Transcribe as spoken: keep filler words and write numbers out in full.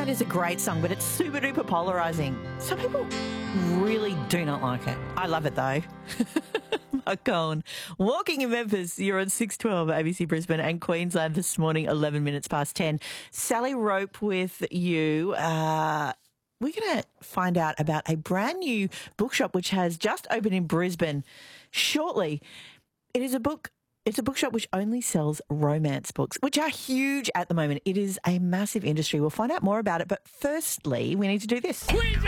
That is a great song, but it's super duper polarising. Some people really do not like it. I love it though. Mark Cohen. Walking in Memphis, you're on six twelve A B C Brisbane and Queensland this morning, eleven minutes past ten. Sally Rope with you. Uh, we're going to find out about a brand new bookshop which has just opened in Brisbane shortly. It is a book It's a bookshop which only sells romance books, which are huge at the moment. It is a massive industry. We'll find out more about it. But firstly, we need to do this.